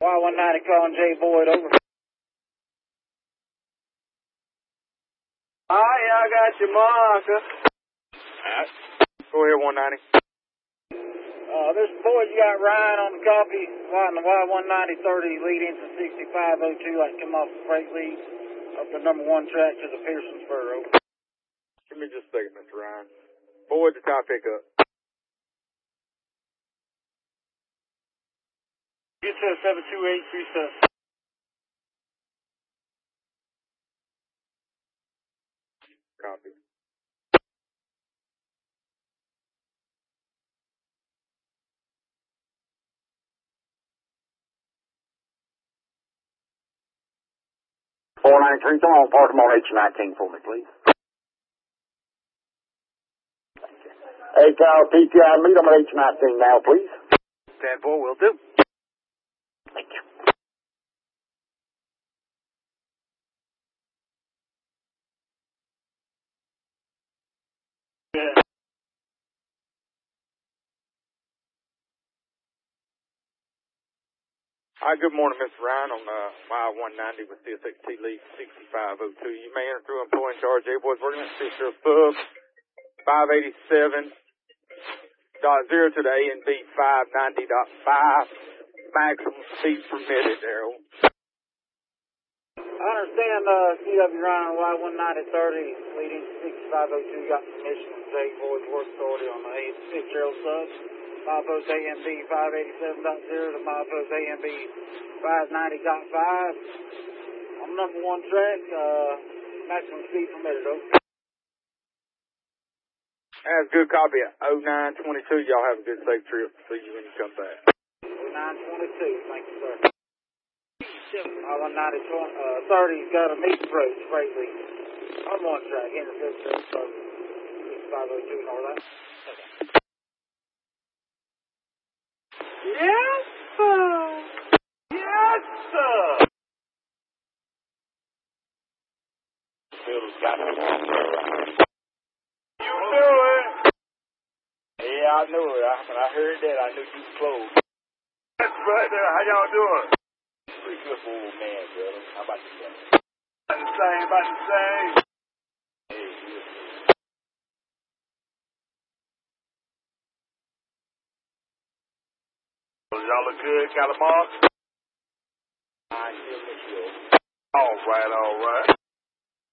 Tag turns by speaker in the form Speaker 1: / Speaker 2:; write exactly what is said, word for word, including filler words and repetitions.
Speaker 1: Y one ninety calling J Boyd, over.
Speaker 2: Ah, yeah, I got your marker.
Speaker 3: Alright. Go ahead, one ninety.
Speaker 1: Uh, this Boyd, you got Ryan on the copy. On the Y one ninety thirty lead into sixty-five oh two. I come off the freight lead up the number one track to the Pearsonsburg, over.
Speaker 3: Give me just a second, Mister Ryan. Boyd, the top pickup.
Speaker 1: Get to seven two eight three seven.
Speaker 3: Copy.
Speaker 4: four nine three, come on, park them on H nineteen for me, please. Hey, Kyle, P T I, meet them at H nineteen now, please.
Speaker 3: ten four, will do.
Speaker 4: Thank you.
Speaker 1: Yeah.
Speaker 3: Hi, good morning, Mister Ryan on uh, Y one ninety with C S X T lead sixty-five oh two. You may enter through employee in charge. J Boyd's working at Fisher Pub, five eighty-seven dot zero to the A and B five ninety dot five. Maximum speed permitted, Daryl.
Speaker 1: I understand uh, C W Ryan Y one ninety thirty leading to sixty-five oh two. Got permission from J Boyd's work authority on the eight Fitzgerald sub. Milepost A M B five eighty-seven dot zero to Milepost A M B five ninety dot five. On number one track, uh, maximum speed permitted, over.
Speaker 3: That's good copy at oh nine twenty-two. Y'all have a good safe trip. See you when you come back.
Speaker 1: oh nine twenty-two, thank you, sir. Y one ninety thirty's got a meet approach, freight lead. On one track, intercept sub sixty-five oh two north.
Speaker 2: Yes, sir. Yes, sir.
Speaker 4: Bill's got me.
Speaker 2: You do it.
Speaker 4: Yeah, I knew it. I, when I heard that, I knew you was close.
Speaker 2: That's right there. How y'all doing?
Speaker 4: Pretty good for old man, brother. How about you?
Speaker 2: About the same, about the same.
Speaker 4: Hey, good.
Speaker 2: Y'all look good, got a mark?
Speaker 4: I still miss you.
Speaker 2: All right, all right.